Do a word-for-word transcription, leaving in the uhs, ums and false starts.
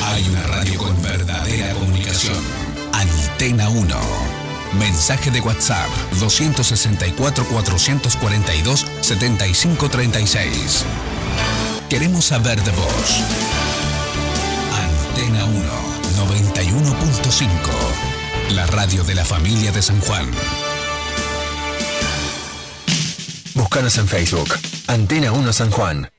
Hay una radio con verdadera comunicación. Antena uno. Mensaje de WhatsApp dos sesenta y cuatro, cuatrocientos cuarenta y dos, setenta y cinco treinta y seis. Queremos saber de vos. Antena uno, noventa y uno punto cinco. La radio de la familia de San Juan. Búscanos en Facebook. Antena uno San Juan.